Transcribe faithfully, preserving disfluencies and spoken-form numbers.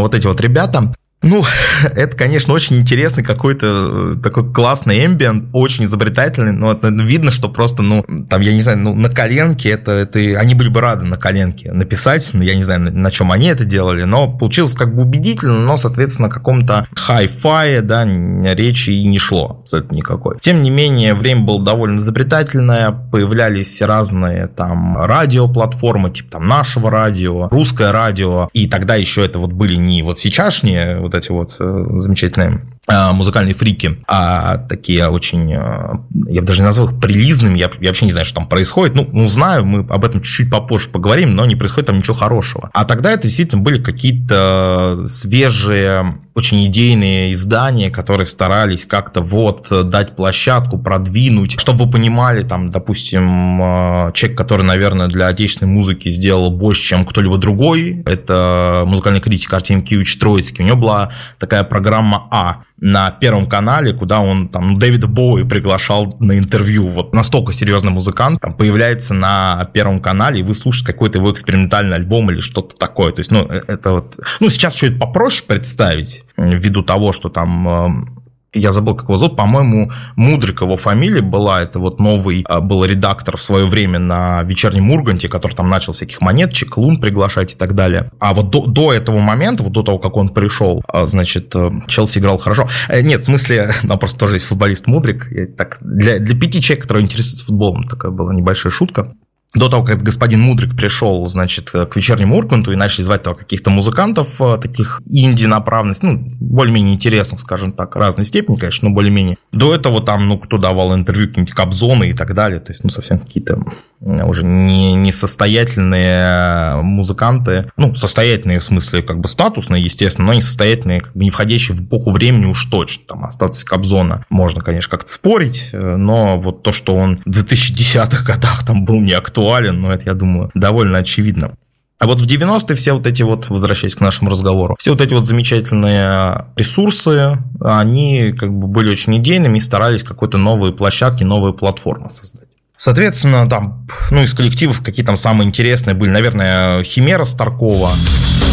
вот эти вот ребята. Ну, это, конечно, очень интересный какой-то такой классный эмбиент, очень изобретательный, но это видно, что просто, ну, там, я не знаю, ну, на коленке это, это они были бы рады на коленке написать, я не знаю, на, на чем они это делали, но получилось как бы убедительно, но, соответственно, о каком-то хай-фае, да, речи и не шло абсолютно никакой. Тем не менее, время было довольно изобретательное, появлялись разные там радиоплатформы, типа там нашего радио, русское радио, и тогда еще это вот были не вот сейчасшние вот эти вот замечательные музыкальные фрики, а такие очень, я бы даже не назвал их прилизными, я, я вообще не знаю, что там происходит. Ну, ну, знаю, мы об этом чуть-чуть попозже поговорим, но не происходит там ничего хорошего. А тогда это действительно были какие-то свежие, очень идейные издания, которые старались как-то вот дать площадку, продвинуть, чтобы вы понимали, там, допустим, человек, который, наверное, для отечественной музыки сделал больше, чем кто-либо другой, это музыкальный критик Артемий Киевич Троицкий. У него была такая программа «А» на Первом канале, куда он там Дэвида Боуи приглашал на интервью. Вот настолько серьезный музыкант там появляется на Первом канале, и вы слушаете какой-то его экспериментальный альбом или что-то такое. То есть, ну, это вот... Ну, сейчас что-то попроще представить, ввиду того, что там... Я забыл, как его зовут, по-моему, Мудрик его фамилия была, это вот новый был редактор в свое время на «Вечернем Урганте», который там начал всяких монеточек, лун приглашать и так далее. А вот до, до этого момента, вот до того, как он пришел, значит, Челси играл хорошо. Нет, в смысле, там просто тоже есть футболист Мудрик. Я так, для, для пяти человек, которые интересуются футболом, такая была небольшая шутка. До того, как господин Мудрик пришел, значит, к «Вечернему Урганту» и начали звать туда каких-то музыкантов, таких инди-направленных, ну, более-менее интересных, скажем так, разной степени, конечно, но более-менее. До этого там, ну, кто давал интервью, какие-нибудь Кобзоны и так далее, то есть, ну, совсем какие-то уже не, не состоятельные музыканты, ну, состоятельные в смысле как бы статусные, естественно, но не состоятельные, как бы не входящие в эпоху времени уж точно. Там о статусе Кобзона можно, конечно, как-то спорить, но вот то, что он в двухтысячных годах там был не актуален, но это, я думаю, довольно очевидно. А вот в девяностые все вот эти вот, возвращаясь к нашему разговору, все вот эти вот замечательные ресурсы, они как бы были очень идейными и старались какой-то новые площадки, новые платформы создать. Соответственно, там, ну, из коллективов какие там самые интересные были, наверное, Химера Старкова.